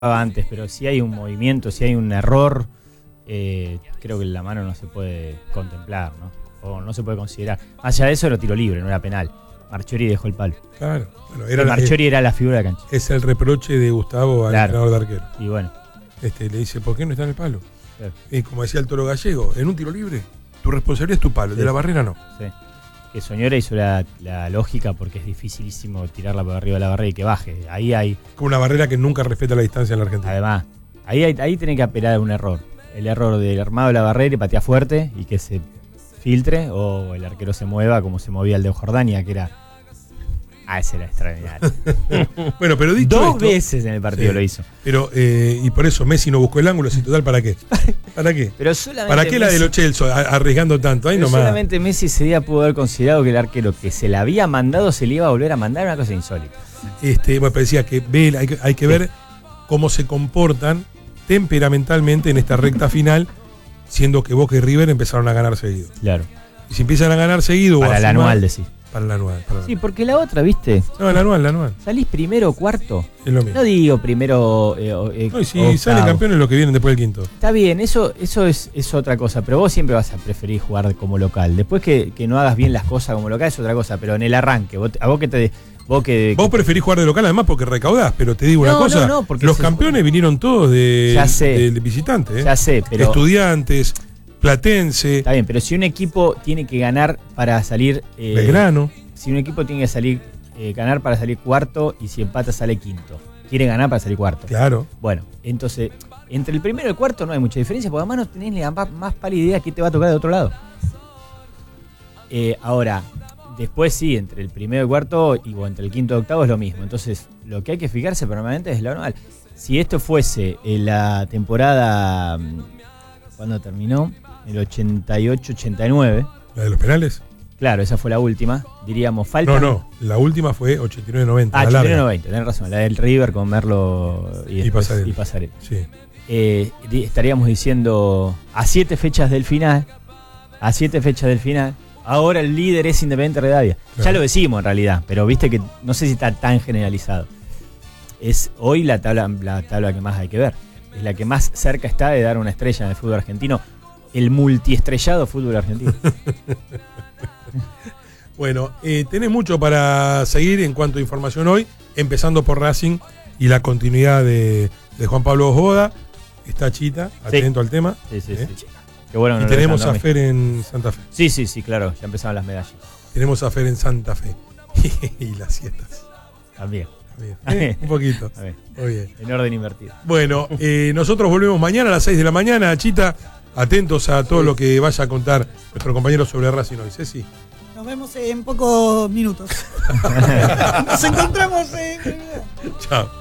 antes, pero si hay un movimiento, si hay un error, creo que la mano no se puede contemplar, ¿no? O no se puede considerar. Más allá de eso era tiro libre, no era penal. Marchiori dejó el palo. Claro. Bueno, Marchiori era la figura de la cancha. Es el reproche de Gustavo al entrenador de arquero. Y bueno. Le dice, ¿por qué no está en el palo? Claro. Como decía el Toro Gallego, en un tiro libre, tu responsabilidad es tu palo, de la barrera no. Sí. Que Soñora hizo la lógica porque es dificilísimo tirarla por arriba de la barrera y que baje. Ahí hay... Con una barrera que nunca respeta la distancia en la Argentina. Además, ahí tiene que apelar a un error. El error del armado de la barrera y patea fuerte y que se filtre, o el arquero se mueva como se movía el de Jordania, que era... ese era extraordinario. Bueno, pero dicho Dos esto, veces en el partido lo hizo. Pero, y por eso Messi no buscó el ángulo, sin total, ¿para qué? ¿Para qué? Pero solamente ¿Para qué la de los Chelsea arriesgando tanto? Ahí nomás. Solamente Messi ese día pudo haber considerado que el arquero que se le había mandado se le iba a volver a mandar, una cosa insólita. Bueno, decía que hay que ver cómo se comportan temperamentalmente en esta recta final, siendo que Boca y River empezaron a ganar seguido. Claro. Y si empiezan a ganar seguido... Para el anual, decís. Para el anual. Sí, porque la otra, ¿viste? No, el anual. Salís primero o cuarto. Es lo mismo. No digo primero. No, y si salen campeones los que vienen después del quinto. Está bien, eso es otra cosa. Pero vos siempre vas a preferir jugar como local. Después que no hagas bien las cosas como local es otra cosa. Pero en el arranque, vos preferís jugar de local además porque recaudás. Pero te digo una cosa: los campeones vinieron todos de visitante. Ya sé, pero. Estudiantes. Platense. Está bien, pero si un equipo tiene que ganar para salir... Belgrano. Si un equipo tiene que ganar para salir cuarto y si empata sale quinto. Quiere ganar para salir cuarto. Claro. Bueno, entonces, entre el primero y el cuarto no hay mucha diferencia, porque además no tenés ni más pálida idea qué te va a tocar de otro lado. Ahora, después sí, entre el primero y el cuarto o entre el quinto y el octavo es lo mismo. Entonces, lo que hay que fijarse permanentemente es lo normal. Si esto fuese la temporada... ¿Cuándo terminó? El 88-89. ¿La de los penales? Claro, esa fue la última. Diríamos, falta. No, la última fue 89-90. 89-90, tenés razón. La del River con Merlo y Pasarela. Sí. Estaríamos diciendo a 7 fechas del final. Ahora el líder es Independiente Rivadavia. Claro. Ya lo decimos en realidad, pero viste que no sé si está tan generalizado. Es hoy la tabla que más hay que ver. Es la que más cerca está de dar una estrella en el fútbol argentino. El multiestrellado fútbol argentino. Bueno, tenés mucho para seguir en cuanto a información hoy, empezando por Racing y la continuidad de Juan Pablo Boda. Está Chita, atento al tema. Sí. Qué bueno que y tenemos a Fer en Santa Fe. Sí, claro, ya empezaron las medallas. Tenemos a Fer en Santa Fe. Y las siestas. También. Un poquito. Muy bien. En orden invertido. Bueno, nosotros volvemos mañana a las 6 de la mañana, Chita. Atentos a todo lo que vaya a contar nuestro compañero sobre Racing hoy. Ceci. Nos vemos en pocos minutos. Nos encontramos en... Chao.